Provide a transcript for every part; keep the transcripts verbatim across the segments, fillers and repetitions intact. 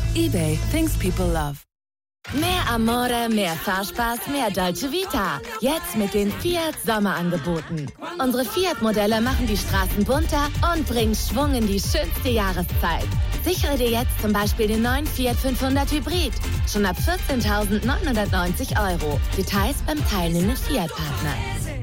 eBay, things people love. Mehr Amore, mehr Fahrspaß, mehr Dolce Vita. Jetzt mit den Fiat Sommerangeboten. Unsere Fiat-Modelle machen die Straßen bunter und bringen Schwung in die schönste Jahreszeit. Sichere dir jetzt zum Beispiel den neuen Fiat fünfhundert Hybrid. Schon ab vierzehntausendneunhundertneunzig Euro. Details beim teilnehmenden Fiat-Partner.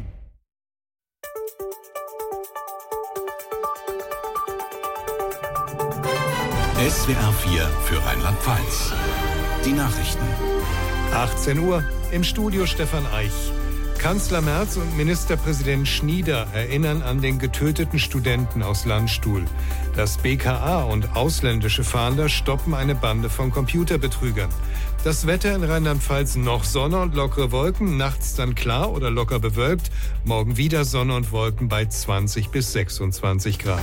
S W R vier für Rheinland-Pfalz. Die Nachrichten. achtzehn Uhr, im Studio Stefan Eich. Kanzler Merz und Ministerpräsident Schnieder erinnern an den getöteten Studenten aus Landstuhl. Das B K A und ausländische Fahnder stoppen eine Bande von Computerbetrügern. Das Wetter in Rheinland-Pfalz: noch Sonne und lockere Wolken, nachts dann klar oder locker bewölkt, morgen wieder Sonne und Wolken bei zwanzig bis sechsundzwanzig Grad.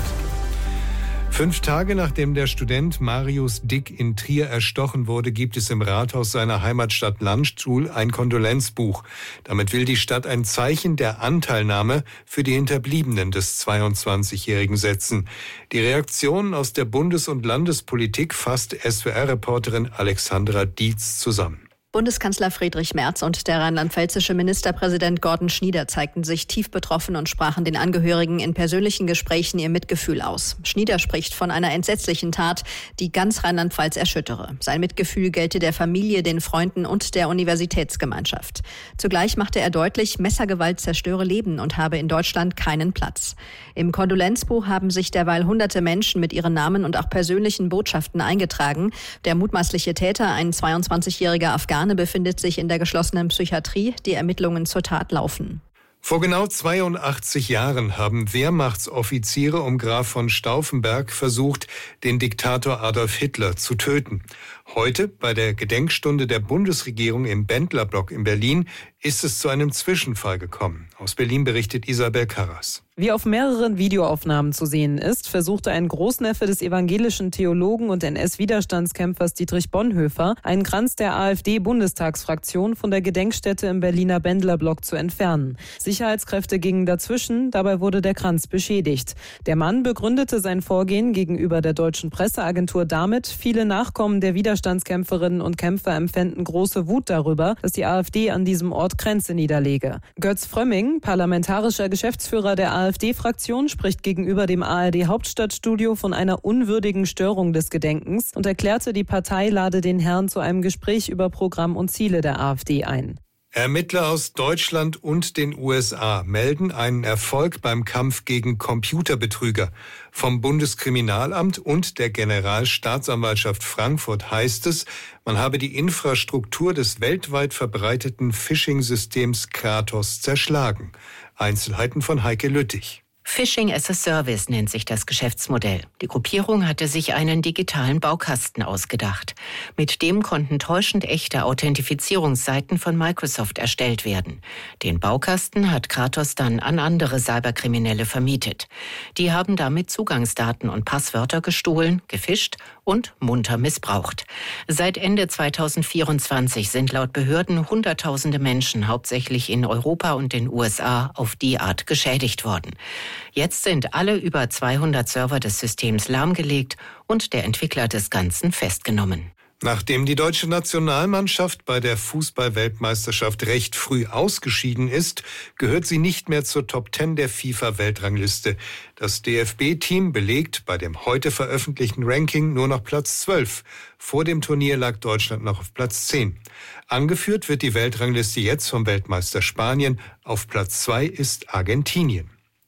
Fünf Tage nachdem der Student Marius Dick in Trier erstochen wurde, gibt es im Rathaus seiner Heimatstadt Landstuhl ein Kondolenzbuch. Damit will die Stadt ein Zeichen der Anteilnahme für die Hinterbliebenen des zweiundzwanzigjährigen setzen. Die Reaktionen aus der Bundes- und Landespolitik fasst S W R-Reporterin Alexandra Dietz zusammen. Bundeskanzler Friedrich Merz und der rheinland-pfälzische Ministerpräsident Gordon Schnieder zeigten sich tief betroffen und sprachen den Angehörigen in persönlichen Gesprächen ihr Mitgefühl aus. Schnieder spricht von einer entsetzlichen Tat, die ganz Rheinland-Pfalz erschüttere. Sein Mitgefühl gelte der Familie, den Freunden und der Universitätsgemeinschaft. Zugleich machte er deutlich, Messergewalt zerstöre Leben und habe in Deutschland keinen Platz. Im Kondolenzbuch haben sich derweil hunderte Menschen mit ihren Namen und auch persönlichen Botschaften eingetragen. Der mutmaßliche Täter, ein zweiundzwanzigjähriger Afghaner, befindet sich in der geschlossenen Psychiatrie. Die Ermittlungen zur Tat laufen. Vor genau zweiundachtzig Jahren haben Wehrmachtsoffiziere um Graf von Stauffenberg versucht, den Diktator Adolf Hitler zu töten. Heute, bei der Gedenkstunde der Bundesregierung im Bendlerblock in Berlin, ist es zu einem Zwischenfall gekommen. Aus Berlin berichtet Isabel Karras. Wie auf mehreren Videoaufnahmen zu sehen ist, versuchte ein Großneffe des evangelischen Theologen und N S-Widerstandskämpfers Dietrich Bonhoeffer, einen Kranz der AfD-Bundestagsfraktion von der Gedenkstätte im Berliner Bendlerblock zu entfernen. Sicherheitskräfte gingen dazwischen, dabei wurde der Kranz beschädigt. Der Mann begründete sein Vorgehen gegenüber der deutschen Presseagentur damit, viele Nachkommen der Widerstandskämpferinnen und Kämpfer empfänden große Wut darüber, dass die AfD an diesem Ort Kränze niederlege. Götz Frömming, parlamentarischer Geschäftsführer der AfD-Fraktion, spricht gegenüber dem A R D-Hauptstadtstudio von einer unwürdigen Störung des Gedenkens und erklärte, die Partei lade den Herrn zu einem Gespräch über Programm und Ziele der AfD ein. Ermittler aus Deutschland und den U S A melden einen Erfolg beim Kampf gegen Computerbetrüger. Vom Bundeskriminalamt und der Generalstaatsanwaltschaft Frankfurt heißt es, man habe die Infrastruktur des weltweit verbreiteten Phishing-Systems Kratos zerschlagen. Einzelheiten von Heike Lüttich. Phishing as a Service nennt sich das Geschäftsmodell. Die Gruppierung hatte sich einen digitalen Baukasten ausgedacht. Mit dem konnten täuschend echte Authentifizierungsseiten von Microsoft erstellt werden. Den Baukasten hat Kratos dann an andere Cyberkriminelle vermietet. Die haben damit Zugangsdaten und Passwörter gestohlen, gefischt und munter missbraucht. Seit Ende zweitausendvierundzwanzig sind laut Behörden Hunderttausende Menschen, hauptsächlich in Europa und den U S A, auf die Art geschädigt worden. Jetzt sind alle über zweihundert Server des Systems lahmgelegt und der Entwickler des Ganzen festgenommen. Nachdem die deutsche Nationalmannschaft bei der Fußball-Weltmeisterschaft recht früh ausgeschieden ist, gehört sie nicht mehr zur Top Ten der FIFA-Weltrangliste. Das D F B-Team belegt bei dem heute veröffentlichten Ranking nur noch Platz zwölf. Vor dem Turnier lag Deutschland noch auf Platz zehn. Angeführt wird die Weltrangliste jetzt vom Weltmeister Spanien. Auf Platz zwei ist Argentinien.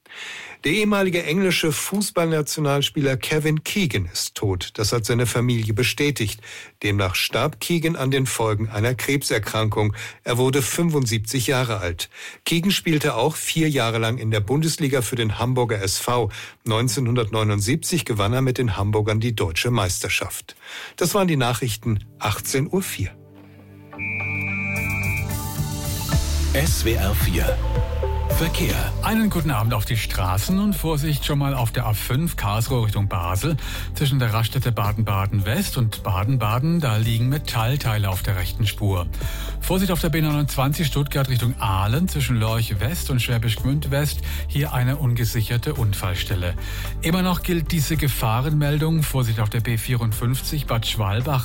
Der ehemalige englische Fußballnationalspieler Kevin Keegan ist tot. Das hat seine Familie bestätigt. Demnach starb Keegan an den Folgen einer Krebserkrankung. Er wurde fünfundsiebzig Jahre alt. Keegan spielte auch vier Jahre lang in der Bundesliga für den Hamburger S V. neunzehnhundertneunundsiebzig gewann er mit den Hamburgern die deutsche Meisterschaft. Das waren die Nachrichten, achtzehn Uhr vier. S W R vier Verkehr. Einen guten Abend auf die Straßen und Vorsicht schon mal auf der A fünf Karlsruhe Richtung Basel. Zwischen der Raststätte Baden-Baden West und Baden-Baden, da liegen Metallteile auf der rechten Spur. Vorsicht auf der B neunundzwanzig Stuttgart Richtung Aalen zwischen Lorch West und Schwäbisch Gmünd West. Hier eine ungesicherte Unfallstelle. Immer noch gilt diese Gefahrenmeldung. Vorsicht auf der B vierundfünfzig Bad Schwalbach